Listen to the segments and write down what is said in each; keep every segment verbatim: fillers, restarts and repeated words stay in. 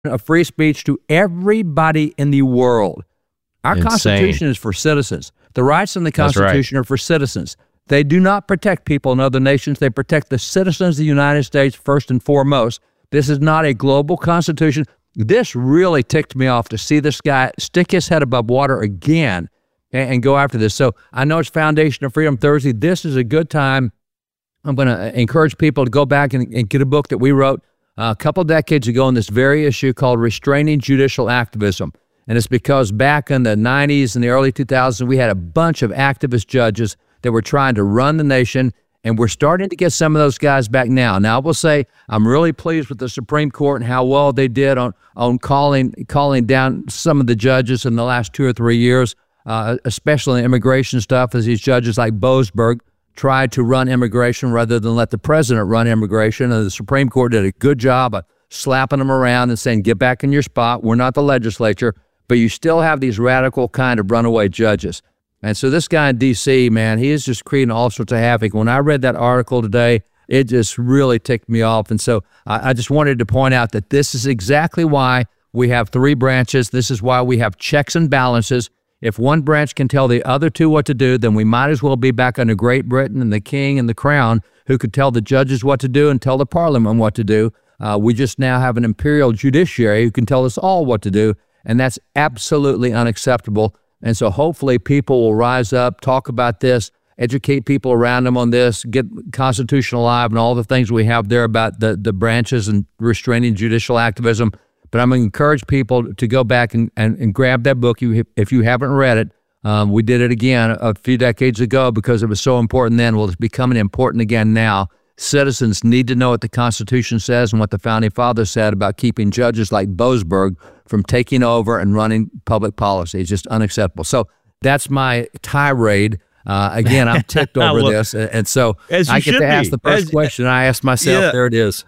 of free speech to everybody in the world. Our Insane. Constitution is for citizens. The rights in the Constitution right. are for citizens. They do not protect people in other nations. They protect the citizens of the United States first and foremost. This is not a global constitution. This really ticked me off to see this guy stick his head above water again and, and go after this. So I know it's Foundation of Freedom Thursday. This is a good time. I'm going to encourage people to go back and, and get a book that we wrote uh, a couple decades ago on this very issue called Restraining Judicial Activism. And it's because back in the nineties and the early two thousands, we had a bunch of activist judges that were trying to run the nation, and we're starting to get some of those guys back now. Now, I will say I'm really pleased with the Supreme Court and how well they did on on calling calling down some of the judges in the last two or three years, uh, especially in immigration stuff, as these judges like Boasberg tried to run immigration rather than let the president run immigration. And the Supreme Court did a good job of slapping them around and saying, get back in your spot. We're not the legislature. But you still have these radical kind of runaway judges. And so this guy in D C, man, he is just creating all sorts of havoc. When I read that article today, it just really ticked me off. And so I, I just wanted to point out that this is exactly why we have three branches. This is why we have checks and balances. If one branch can tell the other two what to do, then we might as well be back under Great Britain and the king and the crown, who could tell the judges what to do and tell the parliament what to do. Uh, we just now have an imperial judiciary who can tell us all what to do. And that's absolutely unacceptable. And so hopefully people will rise up, talk about this, educate people around them on this, get Constitution Alive and all the things we have there about the, the branches and restraining judicial activism. But I'm going to encourage people to go back and, and, and grab that book you, if you haven't read it. Um, we did it again a few decades ago because it was so important then. Well, it's becoming important again now. Citizens need to know what the Constitution says and what the Founding Fathers said about keeping judges like Boasberg from taking over and running public policy. It's just unacceptable. So that's my tirade. Uh, again, I'm ticked over well, this. And so I get to ask be. the first as, question. I ask myself, yeah. there it is.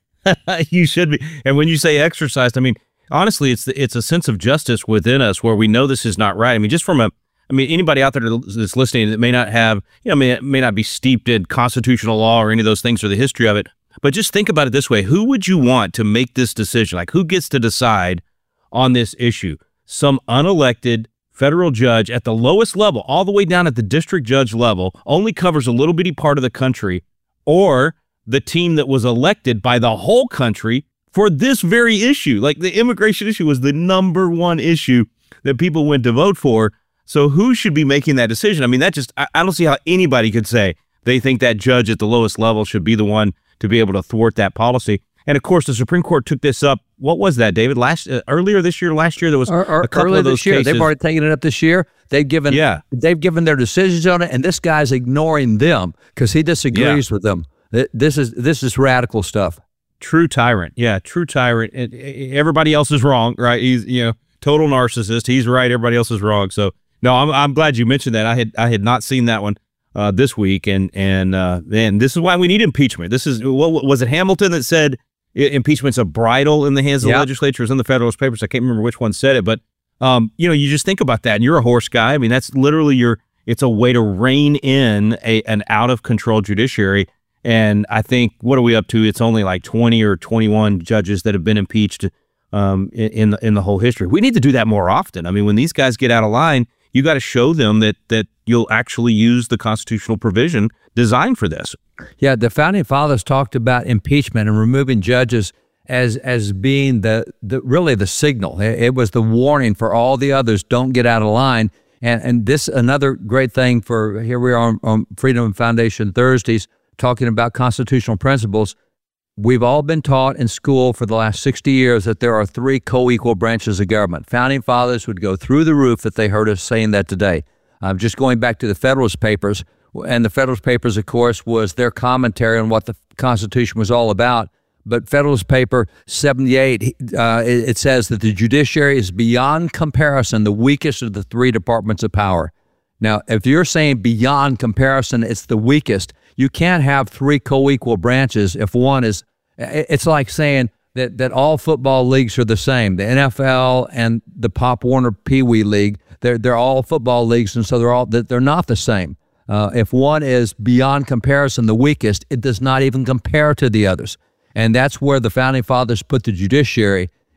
You should be. And when you say exercised, I mean, honestly, it's the, it's a sense of justice within us where we know this is not right. I mean, just from a I mean, anybody out there that's listening that may not have, you know, may, may not be steeped in constitutional law or any of those things or the history of it, but just think about it this way. Who would you want to make this decision? Like, who gets to decide on this issue? Some unelected federal judge at the lowest level, all the way down at the district judge level, only covers a little bitty part of the country, or the team that was elected by the whole country for this very issue. Like, the immigration issue was the number one issue that people went to vote for. So who should be making that decision? I mean, that just, I, I don't see how anybody could say they think that judge at the lowest level should be the one to be able to thwart that policy. And of course, the Supreme Court took this up. What was that, David? Last uh, earlier this year, last year, there was or, or a couple of those this year. cases. They've already taken it up this year. They've given, yeah. they've given their decisions on it, and this guy's ignoring them because he disagrees yeah. with them. This is this is radical stuff. True tyrant. Yeah, true tyrant. And everybody else is wrong, right? He's, you know, total narcissist. He's right. Everybody else is wrong. So. No, I'm I'm glad you mentioned that. I had I had not seen that one uh, this week, and and uh, and this is why we need impeachment. This is what was it Hamilton that said impeachment's a bridle in the hands of yep. the legislatures in the Federalist Papers. I can't remember which one said it, but um, you know, you just think about that, and you're a horse guy. I mean, that's literally your. It's a way to rein in a an out of control judiciary. And I think what are we up to? It's only like twenty or twenty-one judges that have been impeached um, in in the, in the whole history. We need to do that more often. I mean, when these guys get out of line, you got to show them that that you'll actually use the constitutional provision designed for this. Yeah, the Founding Fathers talked about impeachment and removing judges as as being the, the really the signal. It, it was the warning for all the others, don't get out of line. And and this another great thing for, here we are on, on Freedom Foundation Thursdays talking about constitutional principles. We've all been taught in school for the last sixty years that there are three co-equal branches of government. Founding Fathers would go through the roof if they heard us saying that today. I'm just going back to the Federalist Papers, and the Federalist Papers, of course, was their commentary on what the Constitution was all about. But Federalist Paper seventy-eight, uh, it, it says that the judiciary is beyond comparison the weakest of the three departments of power. Now, if you're saying beyond comparison, it's the weakest, you can't have three co-equal branches if one is, it's like saying that, that all football leagues are the same. The N F L and the Pop Warner Pee Wee League, they're, they're all football leagues, and so they're all, they're not the same. Uh, if one is beyond comparison the weakest, it does not even compare to the others. And that's where the Founding Fathers put the judiciary,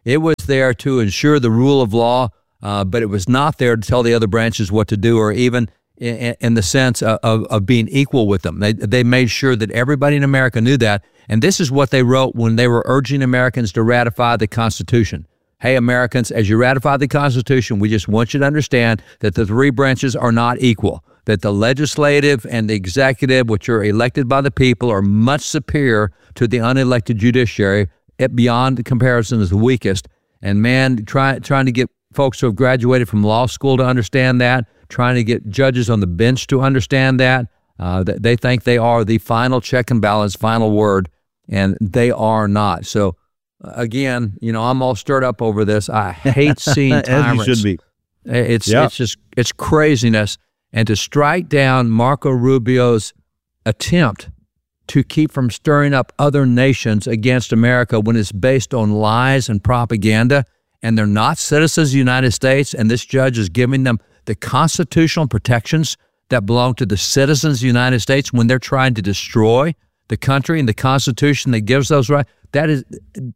It was there to ensure the rule of law, uh, but it was not there to tell the other branches what to do, or even in, in the sense of, of, of being equal with them. They, they made sure that everybody in America knew that. And this is what they wrote when they were urging Americans to ratify the Constitution. Hey, Americans, as you ratify the Constitution, we just want you to understand that the three branches are not equal, that the legislative and the executive, which are elected by the people, are much superior to the unelected judiciary. It beyond comparison is the weakest. And man, try, trying to get folks who have graduated from law school to understand that, trying to get judges on the bench to understand that, uh, they think they are the final check and balance, final word, and they are not. So again, you know, I'm all stirred up over this. I hate seeing tyrants. As you should be. It's, yep. it's just, it's craziness. And to strike down Marco Rubio's attempt to keep from stirring up other nations against America when it's based on lies and propaganda, and they're not citizens of the United States, and this judge is giving them the constitutional protections that belong to the citizens of the United States when they're trying to destroy the country and the Constitution that gives those rights. That is,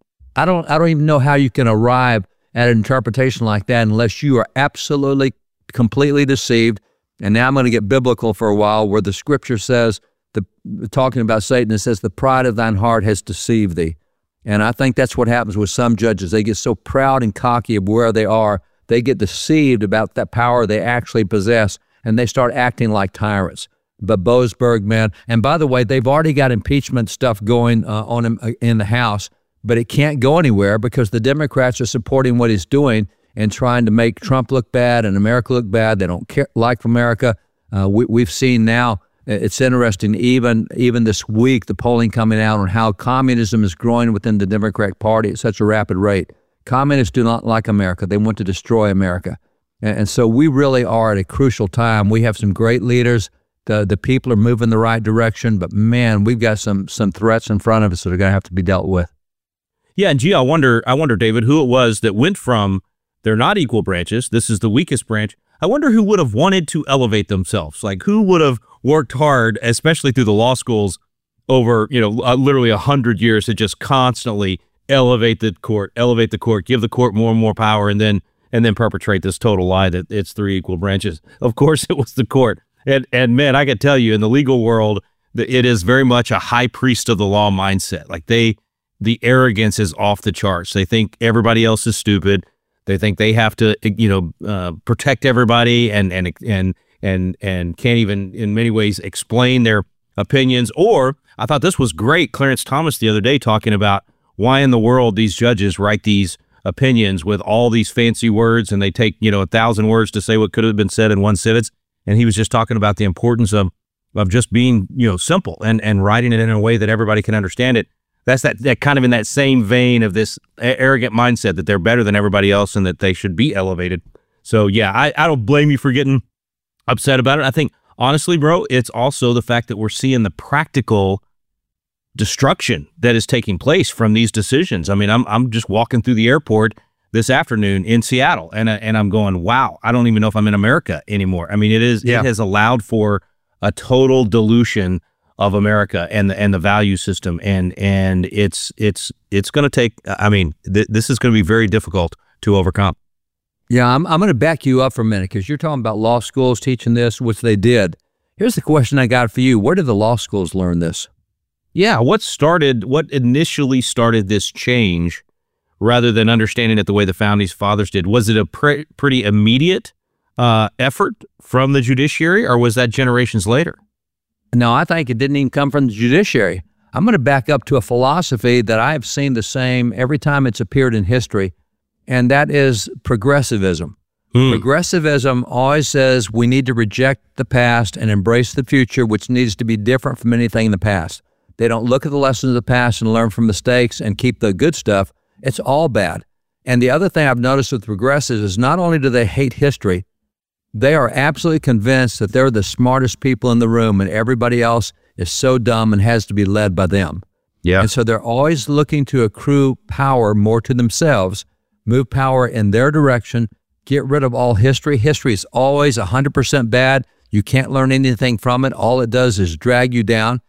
I don't, I don't even know how you can arrive at an interpretation like that unless you are absolutely, completely deceived. And now I'm going to get biblical for a while, where the scripture says, the talking about Satan, it says, the pride of thine heart has deceived thee. And I think that's what happens with some judges. They get so proud and cocky of where they are, they get deceived about that power they actually possess, and they start acting like tyrants. But Boasberg, man, and by the way, they've already got impeachment stuff going uh, on him in the House, but it can't go anywhere because the Democrats are supporting what he's doing and trying to make Trump look bad and America look bad. They don't care, like America. Uh, we, we've seen now, it's interesting, even even this week, the polling coming out on how communism is growing within the Democratic Party at such a rapid rate. Communists do not like America. They want to destroy America. And, and so we really are at a crucial time. We have some great leaders. The, the people are moving the right direction, but man, we've got some some threats in front of us that are going to have to be dealt with. Yeah, and gee, I wonder, I wonder, David, who it was that went from they're not equal branches, this is the weakest branch. I wonder who would have wanted to elevate themselves. Like, who would have worked hard, especially through the law schools, over, you know, uh, literally a hundred years to just constantly elevate the court, elevate the court, give the court more and more power, and then and then perpetrate this total lie that it's three equal branches. Of course, it was the court. And, and man, I could tell you, in the legal world, that it is very much a high priest of the law mindset. Like, they, the arrogance is off the charts. They think everybody else is stupid. They think they have to, you know, uh, protect everybody, and and and and and can't even, in many ways, explain their opinions. Or I thought this was great, Clarence Thomas the other day talking about why in the world these judges write these opinions with all these fancy words, and they take, you know, a thousand words to say what could have been said in one sentence. And he was just talking about the importance of of just being, you know, simple and and writing it in a way that everybody can understand it. That's that, that kind of in that same vein of this arrogant mindset that they're better than everybody else and that they should be elevated. So yeah, I, I don't blame you for getting upset about it. I think, honestly, bro, it's also the fact that we're seeing the practical destruction that is taking place from these decisions. I mean, I'm I'm just walking through the airport this afternoon in Seattle, and and I'm going, wow, I don't even know if I'm in America anymore. I mean, it is yeah. it has allowed for a total dilution of America and the and the value system, and and it's it's it's going to take. I mean, th this is going to be very difficult to overcome. Yeah, I'm I'm going to back you up for a minute, because you're talking about law schools teaching this, which they did. Here's the question I got for you: where did the law schools learn this? Yeah, what started? What initially started this change, rather than understanding it the way the founding fathers did? Was it a pre pretty immediate uh, effort from the judiciary, or was that generations later? No, I think it didn't even come from the judiciary. I'm going to back up to a philosophy that I have seen the same every time it's appeared in history, and that is progressivism. Mm. Progressivism always says we need to reject the past and embrace the future, which needs to be different from anything in the past. They don't look at the lessons of the past and learn from mistakes and keep the good stuff. It's all bad. And the other thing I've noticed with progressives is not only do they hate history, they are absolutely convinced that they're the smartest people in the room and everybody else is so dumb and has to be led by them. Yeah. And so they're always looking to accrue power more to themselves, move power in their direction, get rid of all history. History is always one hundred percent bad. You can't learn anything from it. All it does is drag you down.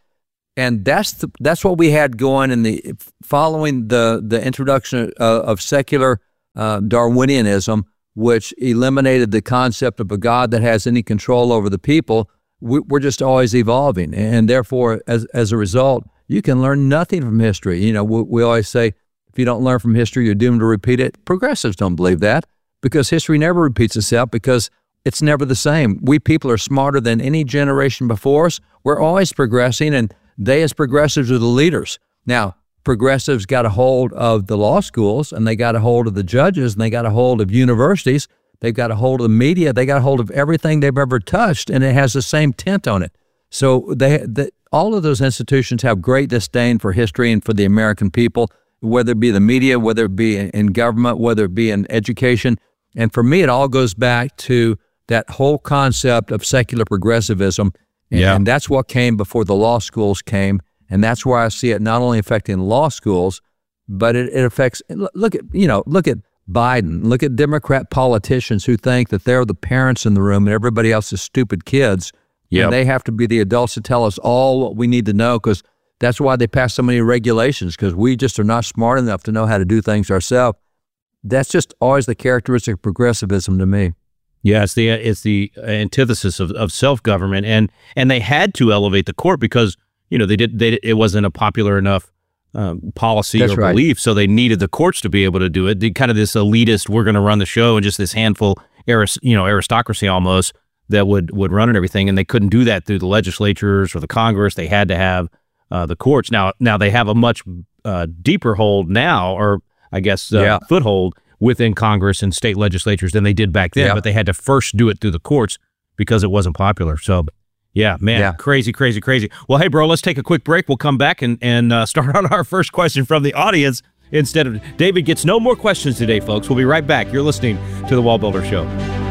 And that's the, that's what we had going in the following the the introduction of, of secular uh, Darwinianism, which eliminated the concept of a God that has any control over the people. We, we're just always evolving, and therefore, as as a result, you can learn nothing from history. You know, we, we always say, if you don't learn from history, you're doomed to repeat it. Progressives don't believe that, because history never repeats itself, because it's never the same. We people are smarter than any generation before us. We're always progressing, and they as progressives are the leaders. Now, progressives got a hold of the law schools, and they got a hold of the judges, and they got a hold of universities. They've got a hold of the media. They got a hold of everything they've ever touched, and it has the same tint on it. So they, the, all of those institutions have great disdain for history and for the American people, whether it be the media, whether it be in government, whether it be in education. And for me, it all goes back to that whole concept of secular progressivism. And, yeah. and that's what came before the law schools came. And that's why I see it not only affecting law schools, but it, it affects, look at, you know, look at Biden, look at Democrat politicians who think that they're the parents in the room and everybody else is stupid kids. Yep. And they have to be the adults to tell us all what we need to know, because that's why they pass so many regulations, because we just are not smart enough to know how to do things ourselves. That's just always the characteristic of progressivism to me. Yeah, it's the it's the antithesis of, of self-government, and and they had to elevate the court because, you know, they did they it wasn't a popular enough um, policy That's or right. belief, so they needed the courts to be able to do it. The kind of this elitist, we're going to run the show, and just this handful, aris, you know, aristocracy almost that would would run and everything, and they couldn't do that through the legislatures or the Congress. They had to have uh, the courts. Now now they have a much uh, deeper hold now, or I guess uh, yeah. foothold within Congress and state legislatures than they did back then, yeah. but they had to first do it through the courts because it wasn't popular. So, yeah, man, yeah. crazy, crazy, crazy. Well, hey, bro, let's take a quick break. We'll come back and, and uh, start on our first question from the audience instead of David gets no more questions today, folks. We'll be right back. You're listening to The Wall Builder Show.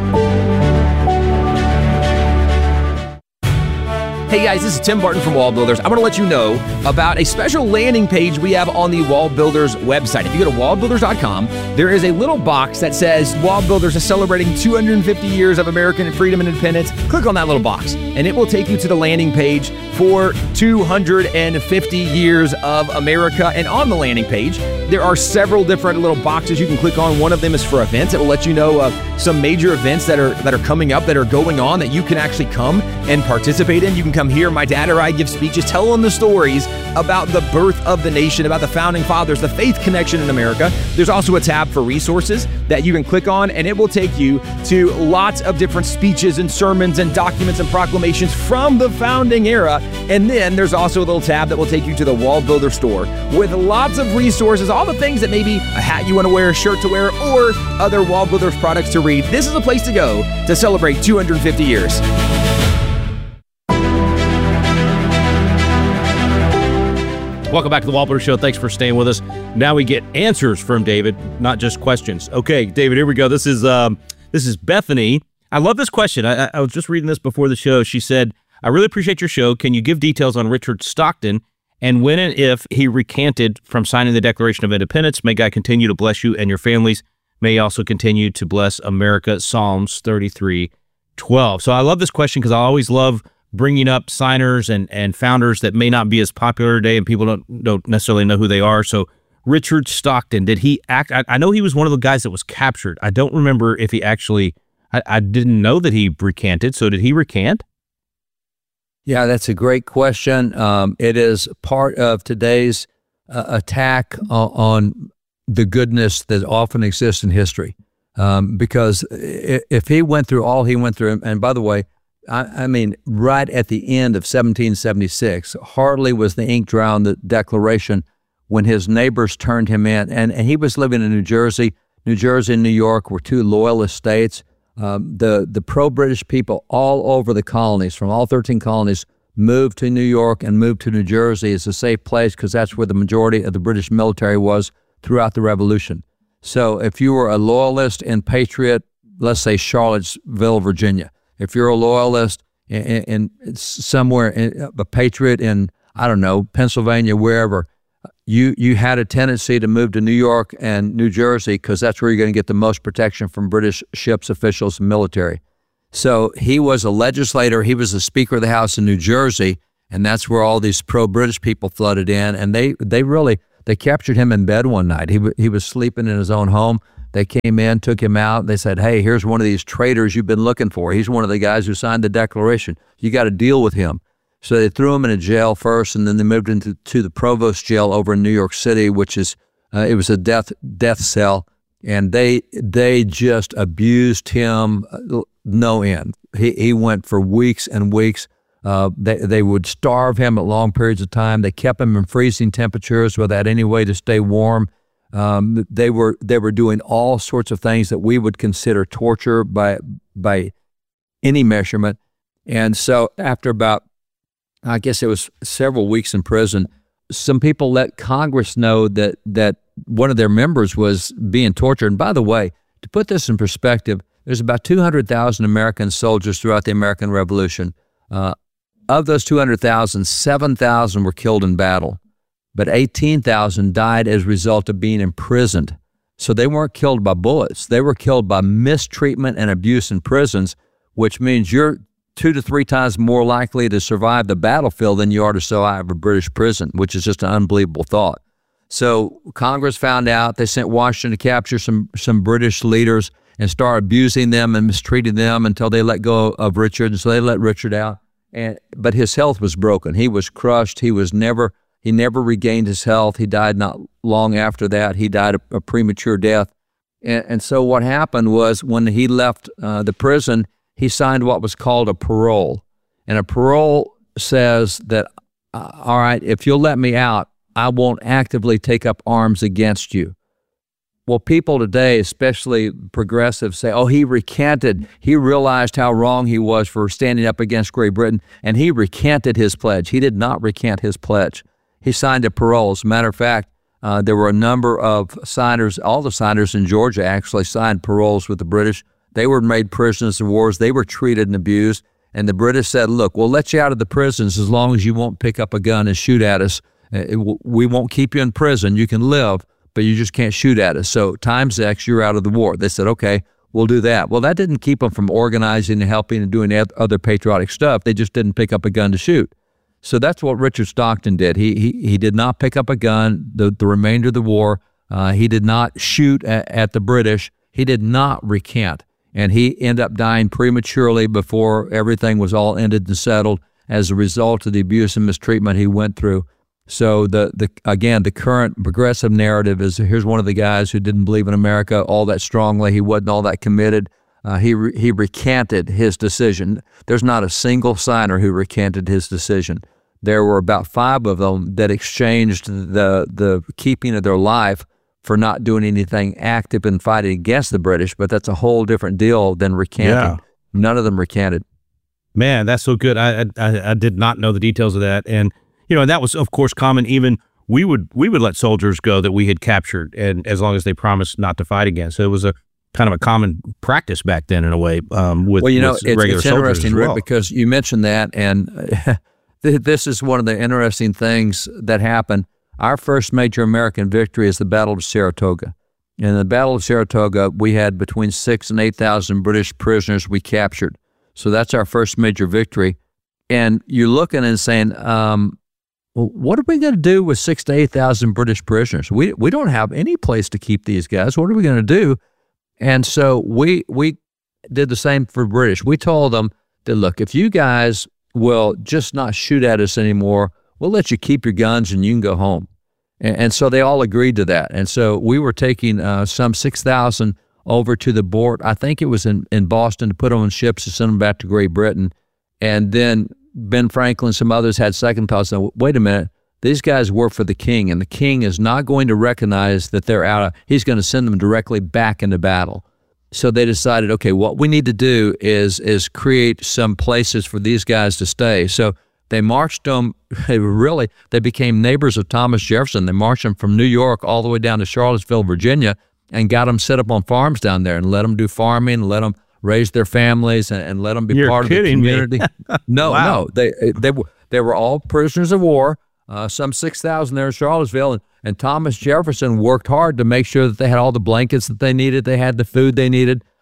Hey guys, this is Tim Barton from Wall Builders. I want to let you know about a special landing page we have on the Wall Builders website. If you go to wall builders dot com, there is a little box that says Wall Builders is celebrating two hundred fifty years of American freedom and independence. Click on that little box, and it will take you to the landing page for two hundred fifty years of America. And on the landing page, there are several different little boxes you can click on. One of them is for events. It will let you know of some major events that are that are coming up, that are going on, that you can actually come and participate in. You can come here, my dad or I give speeches telling the stories about the birth of the nation, about the founding fathers, the faith connection in America. There's also a tab for resources that you can click on, and it will take you to lots of different speeches and sermons and documents and proclamations from the founding era. And then there's also a little tab that will take you to the Wall Builder store with lots of resources, all the things that maybe a hat you want to wear, a shirt to wear, or other Wall Builders products to read. This is a place to go to celebrate two hundred fifty years. Welcome back to the Wall Builder Show. Thanks for staying with us. Now we get answers from David, not just questions. Okay, David, here we go. This is um, this is Bethany. I love this question. I, I was just reading this before the show. She said, I really appreciate your show. Can you give details on Richard Stockton and when and if he recanted from signing the Declaration of Independence? May God continue to bless you and your families. May he also continue to bless America. Psalms thirty-three twelve. So I love this question because I always love bringing up signers and, and founders that may not be as popular today and people don't don't necessarily know who they are. So Richard Stockton, did he act? I, I know he was one of the guys that was captured. I don't remember if he actually, I, I didn't know that he recanted. So did he recant? Yeah, that's a great question. Um, it is part of today's uh, attack on, on the goodness that often exists in history. Um, because if he went through all he went through, and by the way, I, I mean, right at the end of seventeen seventy-six, hardly was the ink dry on the Declaration when his neighbors turned him in. And, and he was living in New Jersey. New Jersey and New York were two loyalist states. Um, the, the pro-British people all over the colonies, from all thirteen colonies, moved to New York and moved to New Jersey as a safe place because that's where the majority of the British military was throughout the Revolution. So if you were a loyalist and patriot, let's say Charlottesville, Virginia, if you're a loyalist in, in, in somewhere, in, a patriot in, I don't know, Pennsylvania, wherever, you you had a tendency to move to New York and New Jersey because that's where you're going to get the most protection from British ships, officials, and military. So he was a legislator. He was the Speaker of the House in New Jersey, And that's where all these pro-British people flooded in. And they, they really, they captured him in bed one night. He, he was sleeping in his own home. They came in, took him out. They said, hey, here's one of these traitors you've been looking for. He's one of the guys who signed the Declaration. You got to deal with him. So they threw him in a jail first, and then they moved into to the Provost jail over in New York City, which is, uh, it was a death death cell. And they they just abused him no end. He, he went for weeks and weeks. Uh, they, they would starve him at long periods of time. They kept him in freezing temperatures without any way to stay warm. Um, they were they were doing all sorts of things that we would consider torture by by any measurement. And so after about, I guess it was several weeks in prison, some people let Congress know that that one of their members was being tortured. And by the way, to put this in perspective, there's about two hundred thousand American soldiers throughout the American Revolution. Uh, Of those two hundred thousand, seven thousand were killed in battle, but eighteen thousand died as a result of being imprisoned. So they weren't killed by bullets. They were killed by mistreatment and abuse in prisons, which means you're two to three times more likely to survive the battlefield than you are to survive a British prison, which is just an unbelievable thought. So Congress found out. They sent Washington to capture some, some British leaders and start abusing them and mistreating them until they let go of Richard. And so they let Richard out. And, but his health was broken. He was crushed. He was never, he never regained his health. He died not long after that. He died a, a premature death. And, and so what happened was when he left uh, the prison, he signed what was called a parole. And a parole says that, uh, all right, if you'll let me out, I won't actively take up arms against you. Well, people today, especially progressives, say, oh, he recanted. He realized how wrong he was for standing up against Great Britain, and he recanted his pledge. He did not recant his pledge. He signed a parole. As a matter of fact, uh, there were a number of signers, all the signers in Georgia actually signed paroles with the British. They were made prisoners of war. They were treated and abused, and the British said, look, we'll let you out of the prisons as long as you won't pick up a gun and shoot at us. It, we won't keep you in prison. You can live, but you just can't shoot at us. So times X, you're out of the war. They said, okay, we'll do that. Well, that didn't keep them from organizing and helping and doing other patriotic stuff. They just didn't pick up a gun to shoot. So that's what Richard Stockton did. He he, he did not pick up a gun the, the remainder of the war. Uh, he did not shoot at, at the British. He did not recant. And he ended up dying prematurely before everything was all ended and settled as a result of the abuse and mistreatment he went through. So the the again, the current progressive narrative is here's one of the guys who didn't believe in America all that strongly. He wasn't all that committed. Uh, he re, he recanted his decision. There's not a single signer who recanted his decision. There were about five of them that exchanged the the keeping of their life for not doing anything active in fighting against the British. But that's a whole different deal than recanting. Yeah. None of them recanted. Man, that's so good. I, I I did not know the details of that. And you know, and that was, of course, common. Even we would we would let soldiers go that we had captured, and as long as they promised not to fight again. So it was a kind of a common practice back then, in a way. Um, with well, you know, with it's, regular it's soldiers interesting, as well. Rick, because you mentioned that, and uh, this is one of the interesting things that happened. Our first major American victory is the Battle of Saratoga. In the Battle of Saratoga, we had between six and eight thousand British prisoners we captured. So that's our first major victory. And you're looking and saying, um, well, what are we going to do with six to eight thousand British prisoners? We we don't have any place to keep these guys. What are we going to do? And so we we did the same for British. We told them that, look, if you guys will just not shoot at us anymore, we'll let you keep your guns and you can go home. And, and so they all agreed to that. And so we were taking uh, some six thousand over to the port. I think it was in, in Boston, to put them on ships to send them back to Great Britain. And then Ben Franklin and some others had second thoughts. Now, wait a minute, these guys work for the king, and the king is not going to recognize that they're out of, he's going to send them directly back into battle. So they decided, okay, what we need to do is is create some places for these guys to stay. So they marched them, they really, they became neighbors of Thomas Jefferson. They marched them from New York all the way down to Charlottesville, Virginia, and got them set up on farms down there and let them do farming, let them raise their families, and, and let them be You're part of the community. Me. no, wow. no, they they were they were all prisoners of war. Uh, some six thousand there in Charlottesville, and, and Thomas Jefferson worked hard to make sure that they had all the blankets that they needed, they had the food they needed.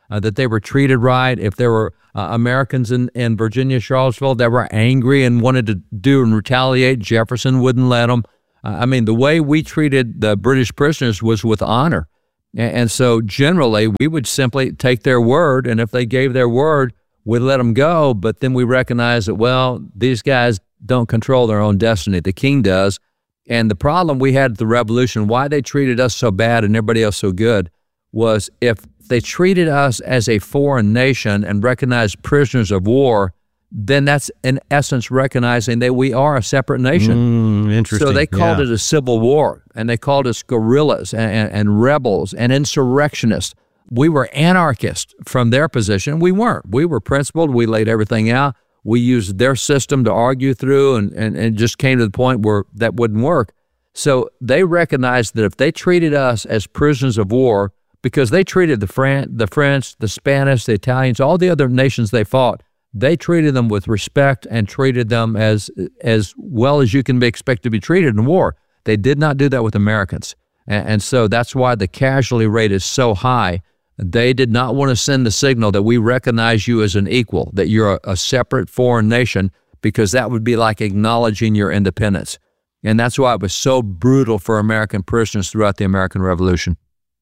uh, that they were treated right, if there were uh, Americans in, in Virginia, Charlottesville that were angry and wanted to do and retaliate, Jefferson wouldn't let them. Uh, I mean, the way we treated the British prisoners was with honor. And, and so generally, we would simply take their word, and if they gave their word, we'd let them go. But then we recognize that, well, these guys don't control their own destiny. The king does. And the problem we had at the Revolution, why they treated us so bad and everybody else so good, was if they treated us as a foreign nation and recognized prisoners of war, then that's in essence recognizing that we are a separate nation. Mm, interesting. So they called yeah. it a civil war, and they called us guerrillas and, and, and rebels and insurrectionists. We were anarchists from their position. We weren't. We were principled. We laid everything out. We used their system to argue through, and, and, and just came to the point where that wouldn't work. So they recognized that if they treated us as prisoners of war, because they treated the Fran- the French, the Spanish, the Italians, all the other nations they fought, they treated them with respect and treated them as as well as you can be expected to be treated in war. They did not do that with Americans. And, and so that's why the casualty rate is so high. They did not want to send the signal that we recognize you as an equal, that you're a, a separate foreign nation, because that would be like acknowledging your independence. And that's why it was so brutal for American prisoners throughout the American Revolution.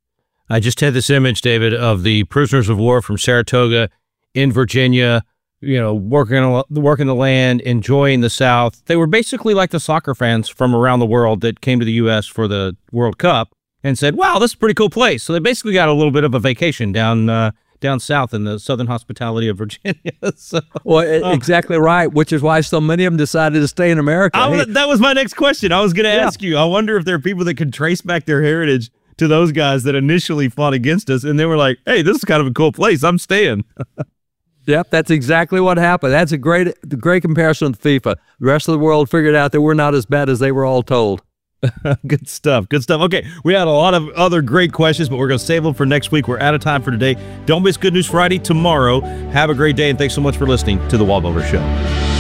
I just had this image, David, of the prisoners of war from Saratoga in Virginia, you know, working working the land, enjoying the South. They were basically like the soccer fans from around the world that came to the U S for the World Cup and said, wow, this is a pretty cool place. So they basically got a little bit of a vacation down uh, down south in the southern hospitality of Virginia. so, well, um, exactly right, which is why so many of them decided to stay in America. I, hey, that was my next question. I was going to yeah. ask you, I wonder if there are people that can trace back their heritage to those guys that initially fought against us, and they were like, hey, this is kind of a cool place. I'm staying. Yep, that's exactly what happened. That's a great great comparison with FIFA. The rest of the world figured out that we're not as bad as they were all told. Good stuff. Good stuff. Okay, we had a lot of other great questions, but we're going to save them for next week. We're out of time for today. Don't miss Good News Friday tomorrow. Have a great day, and thanks so much for listening to The Wall Builder Show.